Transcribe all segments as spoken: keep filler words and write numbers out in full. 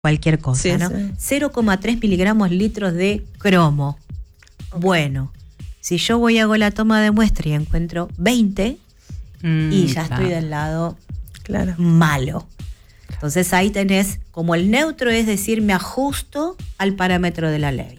cualquier cosa, sí, ¿no? Sí. cero coma tres miligramos litros de cromo. Okay. Bueno, si yo voy a hago la toma de muestra y encuentro veinte, mm, y ya claro. estoy del lado claro. malo. Entonces ahí tenés, como el neutro es decir, me ajusto al parámetro de la ley.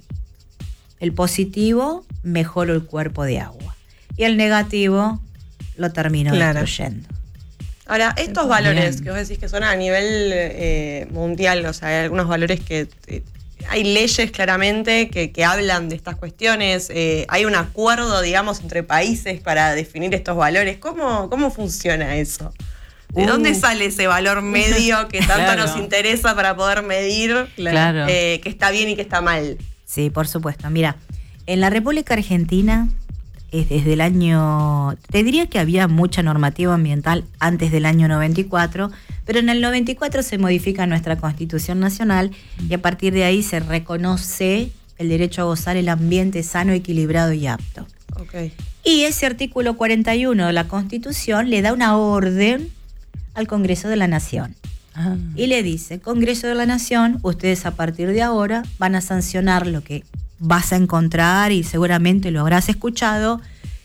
El positivo, mejoro el cuerpo de agua. Y el negativo, lo termino claro. destruyendo. Ahora, estos valores Bien. que vos decís que son a nivel eh, mundial, o sea, hay algunos valores que... Eh, hay leyes claramente que, que hablan de estas cuestiones, eh, hay un acuerdo, digamos, entre países para definir estos valores. ¿Cómo, cómo funciona eso? ¿De uh. dónde sale ese valor medio que tanto claro. nos interesa para poder medir claro. eh, qué está bien y qué está mal? Sí, por supuesto. Mira, en la República Argentina, desde el año... Te diría que había mucha normativa ambiental antes del año noventa y cuatro, pero en el noventa y cuatro se modifica nuestra Constitución Nacional y a partir de ahí se reconoce el derecho a gozar el ambiente sano, equilibrado y apto. Okay. Y ese artículo cuarenta y uno de la Constitución le da una orden al Congreso de la Nación. Ah. Y le dice, Congreso de la Nación, ustedes a partir de ahora van a sancionar lo que vas a encontrar y seguramente lo habrás escuchado,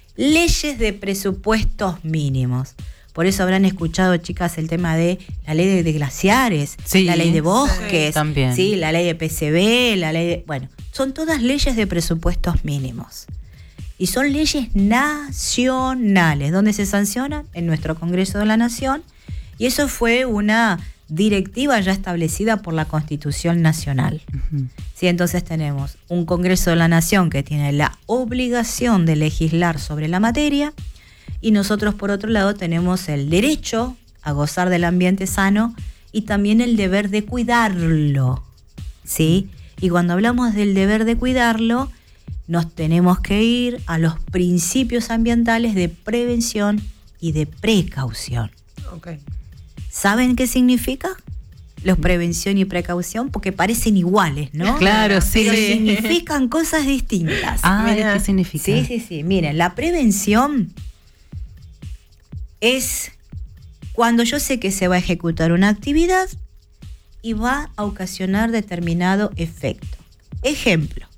leyes de presupuestos mínimos. Por eso habrán escuchado, chicas, el tema de la ley de, de glaciares, sí, la ley de bosques, sí, también. Sí, la ley de P C B, la ley de... Bueno, son todas leyes de presupuestos mínimos. Y son leyes nacionales, donde se sancionan en nuestro Congreso de la Nación. Y eso fue una directiva ya establecida por la Constitución Nacional. Uh-huh. Sí, entonces tenemos un Congreso de la Nación que tiene la obligación de legislar sobre la materia y nosotros por otro lado tenemos el derecho a gozar del ambiente sano y también el deber de cuidarlo, ¿sí? Y cuando hablamos del deber de cuidarlo, nos tenemos que ir a los principios ambientales de prevención y de precaución. Okay. ¿Saben qué significa? Los prevención y precaución, porque parecen iguales, ¿no? Claro, sí. Pero significan cosas distintas. Ah, Mira, ¿qué significa? Sí, sí, sí. Miren, la prevención es cuando yo sé que se va a ejecutar una actividad y va a ocasionar determinado efecto. Ejemplo,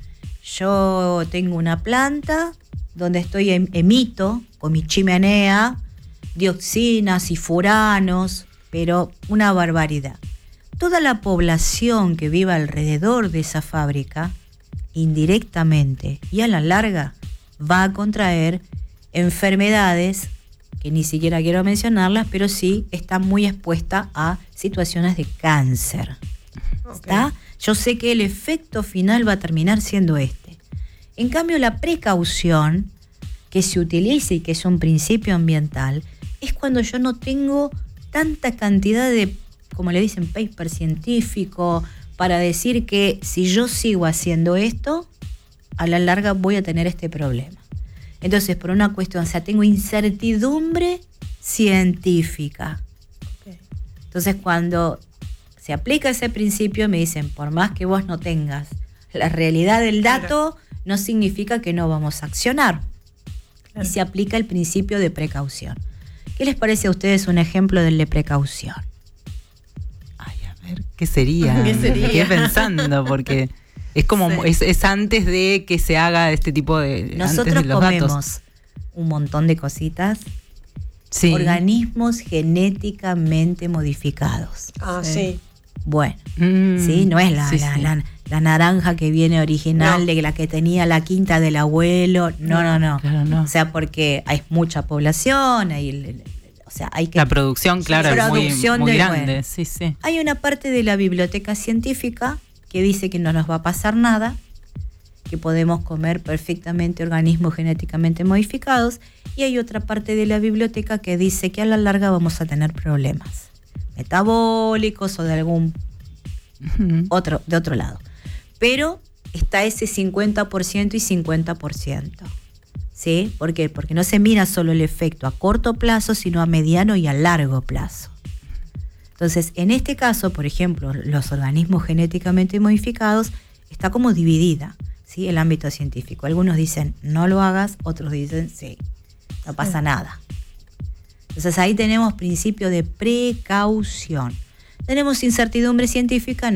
yo tengo una planta donde estoy em- emito con mi chimenea dioxinas y furanos, pero una barbaridad. Toda la población que vive alrededor de esa fábrica, indirectamente y a la larga, va a contraer enfermedades que ni siquiera quiero mencionarlas, pero sí está muy expuesta a situaciones de cáncer. Okay. ¿Está? Yo sé que el efecto final va a terminar siendo este. En cambio, la precaución que se utiliza y que es un principio ambiental es cuando yo no tengo tanta cantidad de, como le dicen, paper científico para decir que si yo sigo haciendo esto, a la larga voy a tener este problema. Entonces, por una cuestión, o sea, tengo incertidumbre científica. Okay. Entonces, cuando se aplica ese principio, me dicen, por más que vos no tengas la realidad del dato, claro, no significa que no vamos a accionar. Claro. Y se aplica el principio de precaución. ¿Qué les parece a ustedes un ejemplo del de precaución? Ay, a ver, ¿qué sería? ¿Qué sería? Me quedé pensando, porque es como, sí, es, es antes de que se haga este tipo de... Nosotros antes de los comemos datos. Un montón de cositas, sí, organismos genéticamente modificados. Ah, sí. sí. Bueno, mm, sí, no es la, sí, la, sí. la, la naranja que viene original, no, de la que tenía la quinta del abuelo. No, no, no. Claro, no. O sea, porque hay mucha población, hay, o sea, hay que... La producción, claro, sí, es muy, producción muy de, grande. Bueno, sí, sí. Hay una parte de la biblioteca científica que dice que no nos va a pasar nada, que podemos comer perfectamente organismos genéticamente modificados, y hay otra parte de la biblioteca que dice que a la larga vamos a tener problemas metabólicos o de algún uh-huh. otro, de otro lado. Pero está ese cincuenta por ciento y cincuenta por ciento. ¿Sí? ¿Por qué? Porque no se mira solo el efecto a corto plazo, sino a mediano y a largo plazo. Entonces, en este caso, por ejemplo, los organismos genéticamente modificados está como dividida, ¿sí? El ámbito científico. Algunos dicen no lo hagas, otros dicen sí, no pasa nada. Entonces ahí tenemos principio de precaución. tenemos incertidumbre científica,